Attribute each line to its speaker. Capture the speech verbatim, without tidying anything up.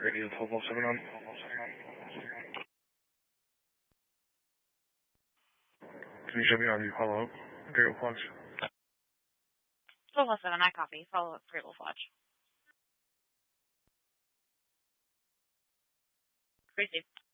Speaker 1: Radio twelve oh seven on. Can you show me how you follow up? Great Wolf Lodge.
Speaker 2: twelve oh seven, I copy. Follow up, Great Wolf Lodge. Crazy.